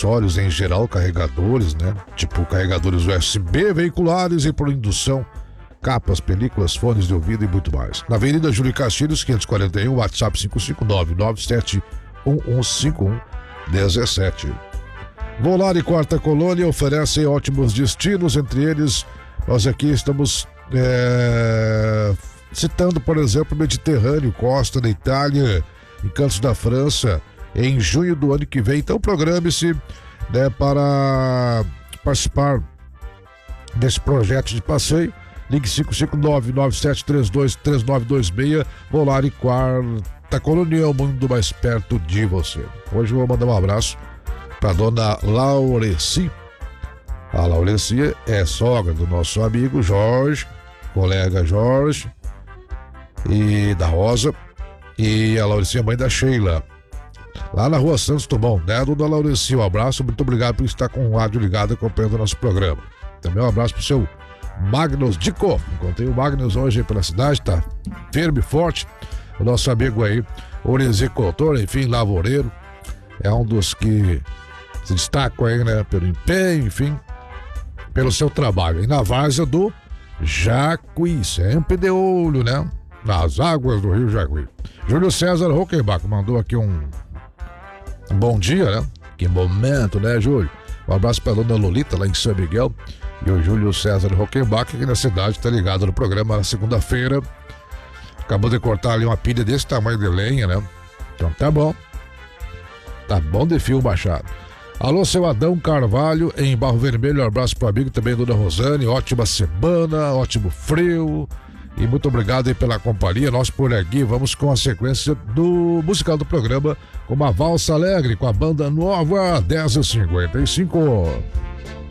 acessórios em geral, carregadores, né? Tipo carregadores USB, veiculares e por indução, capas, películas, fones de ouvido e muito mais. Na Avenida Júlio Castilhos, 541, WhatsApp 559-97115117. Volare Quarta Colônia oferece ótimos destinos, entre eles nós aqui estamos citando, por exemplo, Mediterrâneo, costa da Itália, Encantos da França, em junho do ano que vem. Então programe-se, né, para participar desse projeto de passeio. Ligue 559-9732-3926. Volare Quarta Colônia, o mundo mais perto de você. Hoje eu vou mandar um abraço para dona Laureci. A Laureci é sogra do nosso amigo Jorge, colega Jorge e da Rosa. E a Laureci é mãe da Sheila, lá na rua Santos Dumont, né, dona Laureci? Um abraço, muito obrigado por estar com o rádio ligado acompanhando o nosso programa. Também um abraço pro seu Magnus Dico. Encontrei o Magnus hoje aí pela cidade, tá firme e forte. O nosso amigo aí, orizicultor, enfim, lavoureiro, é um dos que se destacam aí, né, pelo empenho, enfim, pelo seu trabalho. E na várzea do Jacuí, sempre de olho, né, nas águas do Rio Jacuí. Júlio César Rockenbach mandou aqui um bom dia, né? Que momento, né, Júlio? Um abraço para a dona Lolita, lá em São Miguel. E o Júlio César Rockenbach, aqui na cidade, tá ligado no programa na segunda-feira. Acabou de cortar ali uma pilha desse tamanho de lenha, né? Então tá bom. Tá bom de fio baixado. Alô, seu Adão Carvalho, em Barro Vermelho. Um abraço pro amigo também, dona Rosane. Ótima semana, ótimo frio. E muito obrigado aí pela companhia. Nós por aqui vamos com a sequência do musical do programa, com uma valsa alegre com a banda nova 10h55.